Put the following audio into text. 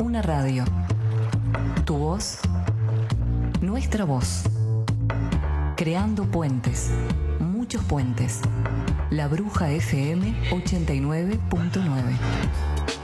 una radio. Tu voz, nuestra voz. Creando puentes, muchos puentes. La Bruja FM 89.9.